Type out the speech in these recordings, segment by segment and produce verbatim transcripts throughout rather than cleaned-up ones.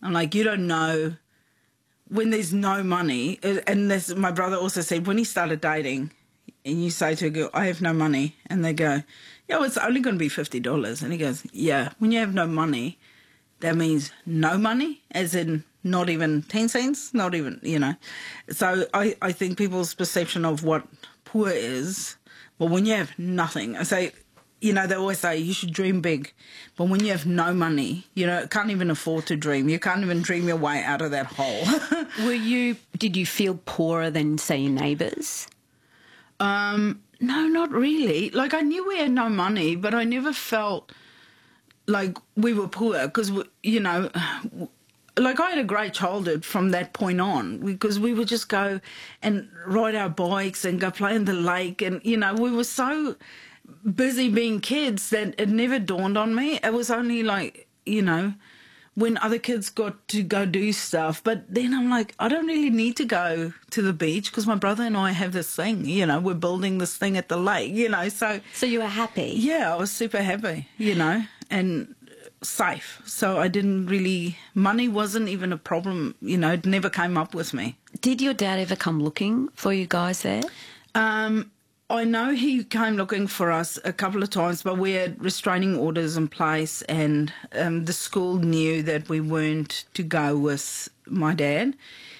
I'm like, you don't know when there's no money. And this, my brother also said, when he started dating, and you say to a girl, I have no money, and they go, yeah, well, it's only going to be fifty dollars. And he goes, yeah, when you have no money, that means no money, as in not even ten cents, not even, you know. So I, I think people's perception of what poor is, well, when you have nothing, I say, you know, they always say you should dream big, but when you have no money, you know, can't even afford to dream. You can't even dream your way out of that hole. Were you, did you feel poorer than, say, your neighbours? Um, no, not really. Like, I knew we had no money, but I never felt like we were poor because, you know, like I had a great childhood from that point on because we would just go and ride our bikes and go play in the lake. And, you know, we were so busy being kids that it never dawned on me. It was only like, you know, when other kids got to go do stuff. But then I'm like, I don't really need to go to the beach because my brother and I have this thing, you know, we're building this thing at the lake, you know. So, so you were happy? Yeah, I was super happy, you know, and safe. So I didn't really, money wasn't even a problem, you know, it never came up with me. Did your dad ever come looking for you guys there? Um, I know he came looking for us a couple of times, but we had restraining orders in place, and um, the school knew that we weren't to go with my dad.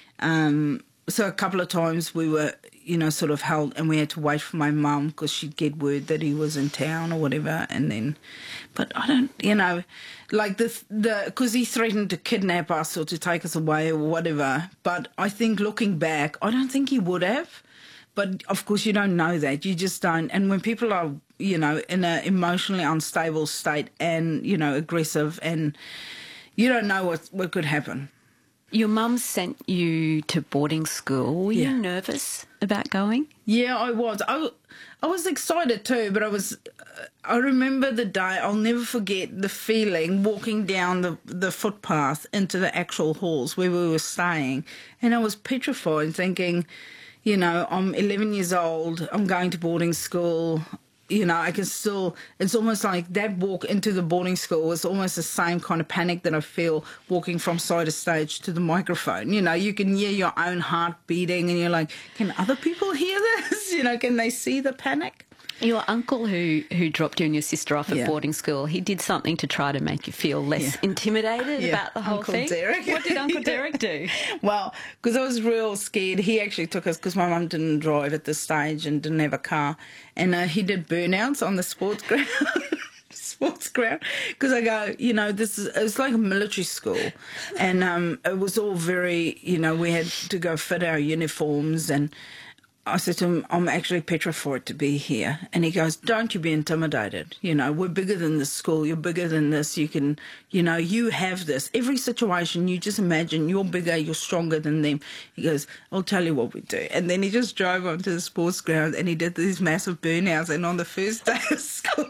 Um, so a couple of times we were, you know, sort of held, and we had to wait for my mum because she'd get word that he was in town or whatever. And then, but I don't, you know, like the the because he threatened to kidnap us or to take us away or whatever. But I think looking back, I don't think he would have. But, of course, you don't know that. You just don't. And when people are, you know, in an emotionally unstable state and, you know, aggressive, and you don't know what, what could happen. Your mum sent you to boarding school. Were Yeah. you nervous about going? Yeah, I was. I, I was excited too, but I was... I remember the day, I'll never forget the feeling walking down the, the footpath into the actual halls where we were staying. And I was petrified thinking... You know, I'm eleven years old, I'm going to boarding school, you know, I can still, it's almost like that walk into the boarding school was almost the same kind of panic that I feel walking from side of stage to the microphone. You know, you can hear your own heart beating and you're like, can other people hear this? You know, can they see the panic? Your uncle who, who dropped you and your sister off at Yeah. boarding school, he did something to try to make you feel less Yeah. intimidated Yeah. about the whole Uncle thing? Derek. What did Uncle Yeah. Derek do? Well, because I was real scared. He actually took us, because my mum didn't drive at this stage and didn't have a car. And uh, he did burnouts on the sports ground. sports ground. Because I go, you know, this is, it's like a military school. And um, it was all very, you know, we had to go fit our uniforms. And I said to him, I'm actually petrified to be here. And he goes, don't you be intimidated. You know, we're bigger than this school. You're bigger than this. You can, you know, you have this. Every situation, you just imagine you're bigger, you're stronger than them. He goes, I'll tell you what we do. And then he just drove onto the sports ground and he did these massive burnouts. And on the first day of school,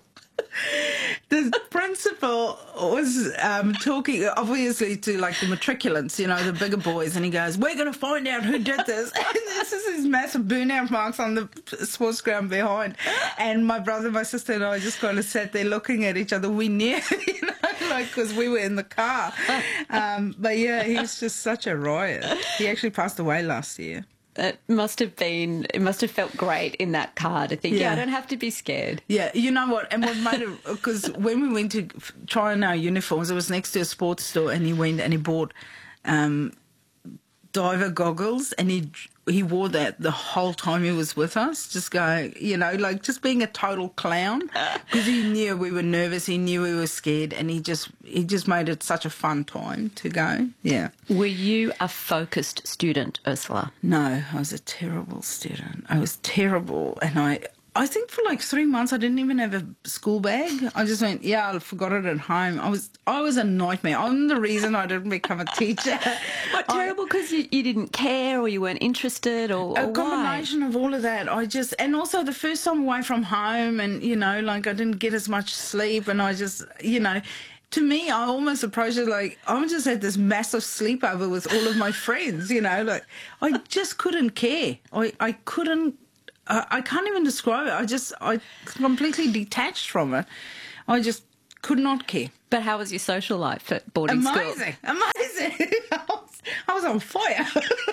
the principal was um, talking, obviously, to, like, the matriculants, you know, the bigger boys, and he goes, we're going to find out who did this. And this is these massive burnout marks on the sports ground behind. And my brother, my sister and I just kind of sat there looking at each other. We knew, you know, like, because we were in the car. Um, but, yeah, he was just such a riot. He actually passed away last year. It must have been, it must have felt great in that car to think, yeah, Yeah. I don't have to be scared. Yeah, you know what? And what made it, because when we went to f- try on our uniforms, it was next to a sports store, and he went and he bought um, diver goggles, and he he wore that the whole time he was with us, just going, you know, like just being a total clown, because he knew we were nervous, he knew we were scared, and he just he just made it such a fun time to go. Yeah. Were you a focused student, Ursula? No, I was a terrible student. I was terrible, and I I think for like three months I didn't even have a school bag. I just went, yeah, I forgot it at home. I was I was a nightmare. I'm the reason I didn't become a teacher. What, I- terrible because you, you didn't care or you weren't interested or, or a why? combination of all of that. I just, and also the first time away from home, and, you know, like I didn't get as much sleep, and I just, you know, to me, I almost approached it like I just had this massive sleepover with all of my friends, you know, like I just couldn't care. I, I couldn't, I, I can't even describe it. I just, I completely detached from it. I just could not care. But how was your social life at boarding school? Amazing, amazing. I was, I was on fire.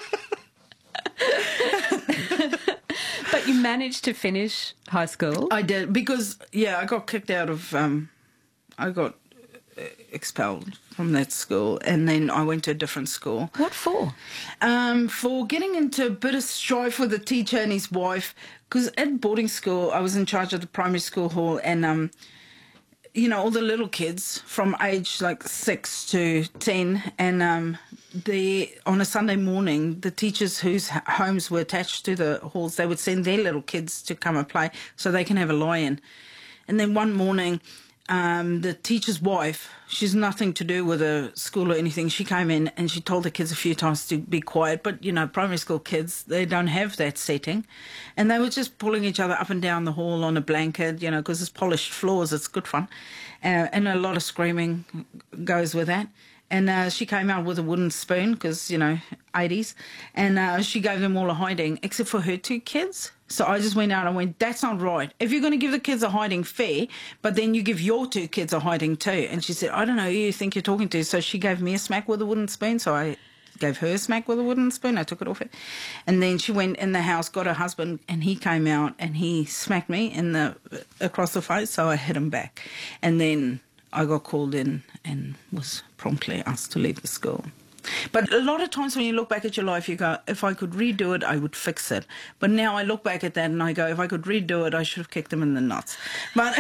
But you managed to finish high school. I did because yeah, I got kicked out of. Um, I got expelled from that school, and then I went to a different school. What for? Um, for getting into a bit of strife with a teacher and his wife. Because at boarding school, I was in charge of the primary school hall, and um, you know, all the little kids from age like six to ten, and um, they on a Sunday morning, the teachers whose homes were attached to the halls, they would send their little kids to come and play so they can have a lie-in. And then one morning, um, the teacher's wife, she's nothing to do with the school or anything, she came in and she told the kids a few times to be quiet. But, you know, primary school kids, they don't have that setting. And they were just pulling each other up and down the hall on a blanket, you know, because it's polished floors, it's good fun. Uh, and a lot of screaming goes with that. And uh, she came out with a wooden spoon because, you know, eighties. And uh, she gave them all a hiding, except for her two kids. So I just went out and went, that's not right. If you're going to give the kids a hiding, fair, but then you give your two kids a hiding too. And she said, I don't know who you think you're talking to. So she gave me a smack with a wooden spoon. So I gave her a smack with a wooden spoon. I took it off her. And then she went in the house, got her husband, and he came out and he smacked me in the across the face. So I hit him back. And then I got called in and was promptly asked to leave the school. But a lot of times when you look back at your life, you go, if I could redo it, I would fix it. But now I look back at that and I go, if I could redo it, I should have kicked them in the nuts. But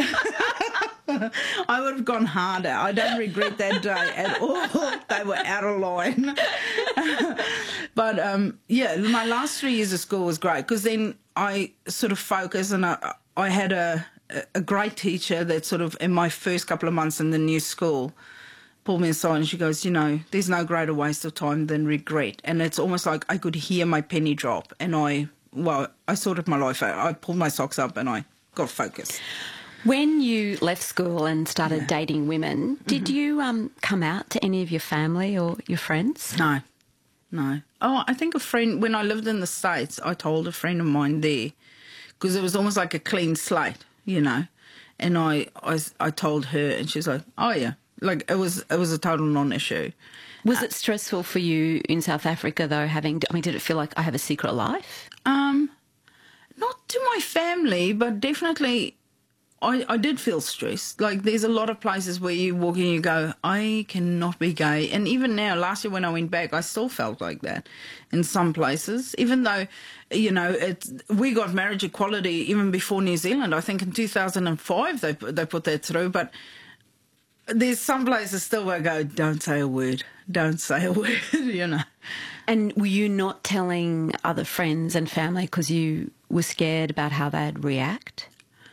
I would have gone harder. I don't regret that day at all. They were out of line. But, um, yeah, my last three years of school was great because then I sort of focused and I, I had a, a great teacher that sort of, in my first couple of months in the new school, pulled me aside and she goes, you know, there's no greater waste of time than regret. And it's almost like I could hear my penny drop and I, well, I sorted my life out. I pulled my socks up and I got focused. When you left school and started Yeah. dating women, did mm-hmm. you um, come out to any of your family or your friends? No, no. Oh, I think a friend, when I lived in the States, I told a friend of mine there because it was almost like a clean slate, you know. And I, I, I told her and she's like, oh, yeah. Like, it was it was a total non-issue. Was it stressful for you in South Africa, though, having... I mean, did it feel like I have a secret life? Um, not to my family, but definitely I, I did feel stressed. Like, there's a lot of places where you walk in and you go, I cannot be gay. And even now, last year when I went back, I still felt like that in some places, even though, you know, it, we got marriage equality even before New Zealand. I think in two thousand five they, they put that through, but... There's some places still where I go, don't say a word, don't say a word, you know. And were you not telling other friends and family because you were scared about how they'd react?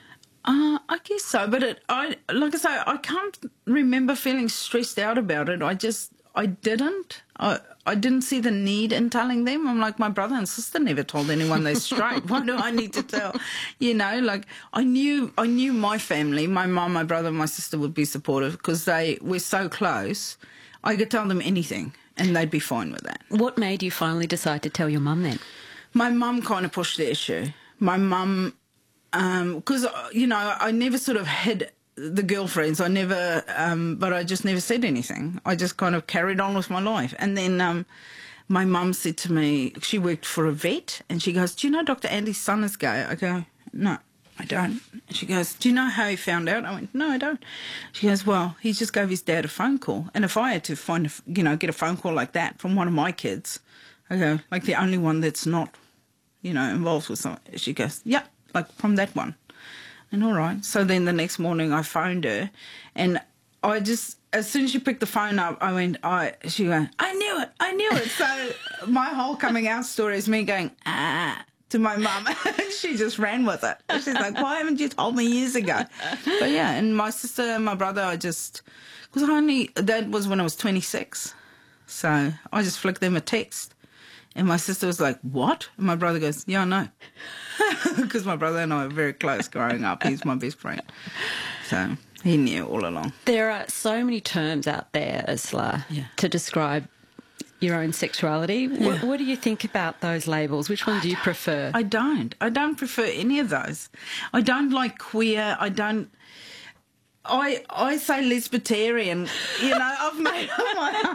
Uh, I guess so, but it, I, like I say, I can't remember feeling stressed out about it. I just, I didn't. I, I didn't see the need in telling them. I'm like, my brother and sister never told anyone they're straight. Why do I need to tell? You know, like I knew, I knew my family, my mum, my brother, and my sister would be supportive because they were so close. I could tell them anything and they'd be fine with that. What made you finally decide to tell your mum then? My mum kind of pushed the issue. My mum, because, um, you know, I never sort of had the girlfriends. I never, um, but I just never said anything. I just kind of carried on with my life. And then um, my mum said to me, she worked for a vet, and she goes, do you know Doctor Andy's son is gay? I go, no, I don't. And she goes, do you know how he found out? I went, no, I don't. She goes, well, he just gave his dad a phone call. And if I had to find, a, you know, get a phone call like that from one of my kids, I go, like the only one that's not, you know, involved with something. She goes, yeah, like from that one. And all right. So then the next morning I phoned her and I just, as soon as she picked the phone up, I went, I, she went, I knew it, I knew it. So my whole coming out story is me going, ah, to my mum. She just ran with it. She's like, why haven't you told me years ago? But yeah, and my sister and my brother, I just, because I only, that was when I was twenty-six. So I just flicked them a text. And my sister was like, what? And my brother goes, yeah, I know. Because my brother and I were very close growing up. He's my best friend. So he knew all along. There are so many terms out there, Ursula, yeah. to describe your own sexuality. Yeah. What, what do you think about those labels? Which one I do you prefer? I don't. I don't prefer any of those. I don't like queer. I don't... I I say lesbitarian. You know, I've made up my